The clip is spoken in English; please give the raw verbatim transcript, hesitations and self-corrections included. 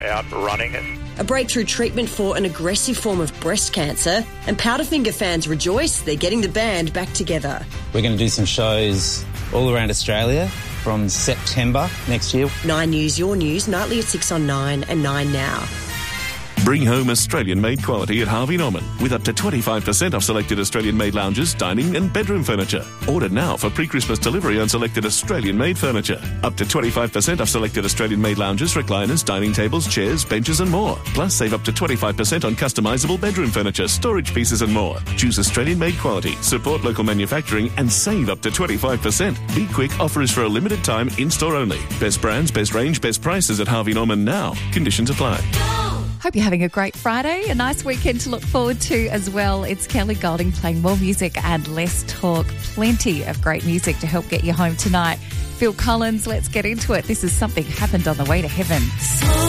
out running it. A breakthrough treatment for an aggressive form of breast cancer, and Powderfinger fans rejoice they're getting the band back together. We're going to do some shows all around Australia from September next year. Nine News, your news, nightly at six on Nine and Nine Now. Bring home Australian-made quality at Harvey Norman with up to twenty-five percent off selected Australian-made lounges, dining and bedroom furniture. Order now for pre-Christmas delivery on selected Australian-made furniture. Up to twenty-five percent off selected Australian-made lounges, recliners, dining tables, chairs, benches and more. Plus, save up to twenty-five percent on customisable bedroom furniture, storage pieces and more. Choose Australian-made quality, support local manufacturing and save up to twenty-five percent. Be quick, offer is for a limited time, in-store only. Best brands, best range, best prices at Harvey Norman now. Conditions apply. Hope you're having a great Friday, a nice weekend to look forward to as well. It's Kelly Golding playing more music and less talk. Plenty of great music to help get you home tonight. Phil Collins, let's get into it. This is Something Happened on the Way to Heaven.